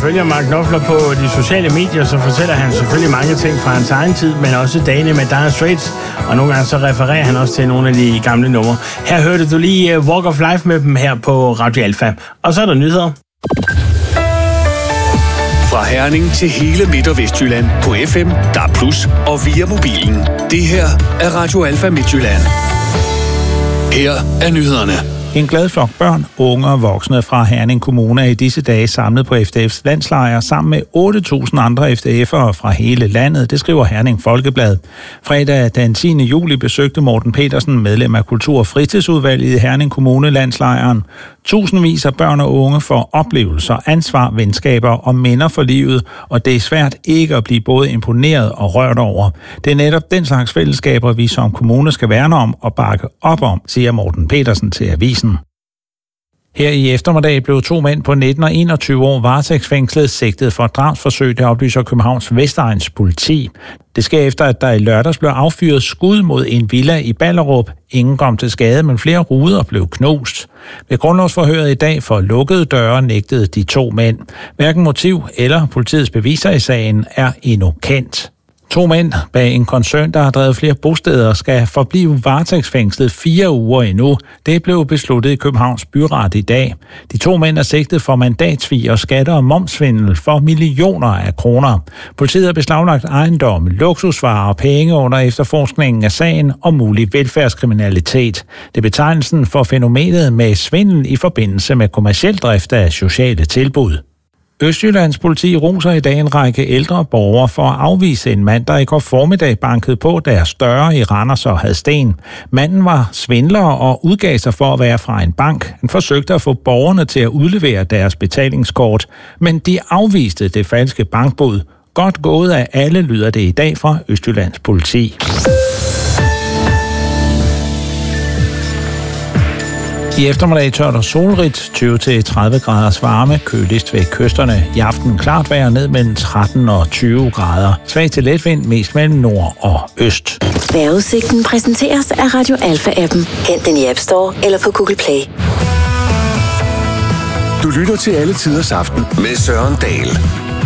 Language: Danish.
følger Mark Knopfler på de sociale medier, så fortæller han selvfølgelig mange ting fra hans egen tid, men også dagene med Dire Straits, og nogle gange så refererer han også til nogle af de gamle numre. Her hørte du lige Walk of Life med dem her på Radio Alfa. Og så er der nyheder. Fra Herning til hele Midt- og Vestjylland på FM, DAB+, og via mobilen. Det her er Radio Alfa Midtjylland. Her er nyhederne. En glad flok børn, unge og voksne fra Herning Kommune er i disse dage samlet på FDF's landslejr sammen med 8.000 andre FDF'ere fra hele landet, det skriver Herning Folkeblad. Fredag den 10. juli besøgte Morten Petersen, medlem af Kultur- og Fritidsudvalget i Herning Kommune, landslejren. Tusindvis af børn og unge får oplevelser, ansvar, venskaber og minder for livet, og det er svært ikke at blive både imponeret og rørt over. Det er netop den slags fællesskaber, vi som kommune skal værne om og bakke op om, siger Morten Petersen til avisen. Her i eftermiddag blev 2 mænd på 19 og 21 år varetægtsfængslet sigtet for drabsforsøg, det oplyser Københavns Vestegns politi. Det sker efter, at der i lørdags blev affyret skud mod en villa i Ballerup. Ingen kom til skade, men flere ruder blev knust. Ved grundlovsforhøret i dag for lukkede døre nægtede de 2 mænd. Hverken motiv eller politiets beviser i sagen er endnu kendt. 2 mænd bag en koncern, der har drevet flere bosteder, skal forblive varetægtsfængslet 4 uger endnu. Det blev besluttet i Københavns Byret i dag. De 2 mænd er sigtet for mandatsvig og skatter og momsvindel for millioner af kroner. Politiet har beslaglagt ejendom, luksusvarer og penge under efterforskningen af sagen om mulig velfærdskriminalitet. Det er betegnelsen for fænomenet med svindel i forbindelse med kommerciel drift af sociale tilbud. Østjyllands politi roser i dag en række ældre borgere for at afvise en mand, der i går formiddag bankede på deres døre i Randers og Hadsten. Manden var svindler og udgav sig for at være fra en bank. Han forsøgte at få borgerne til at udlevere deres betalingskort, men de afviste det falske bankbud. Godt gået af alle, lyder det i dag fra Østjyllands politi. I eftermiddag tørt og solrigt, 20-30 graders varme, køligst ved kysterne. I aften klart vejr ned mellem 13 og 20 grader. Svag til letvind, mest mellem nord og øst. Vejrudsigten præsenteres af Radio Alfa-appen. Hent den i App Store eller på Google Play. Du lytter til Alle Tiders Aften med Søren Dahl.